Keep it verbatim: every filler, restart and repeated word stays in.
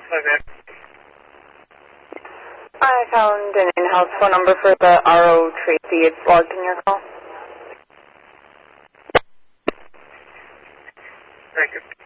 Okay. I found an in-house phone number for the R O Tracy. It's logged in your call. Thank you.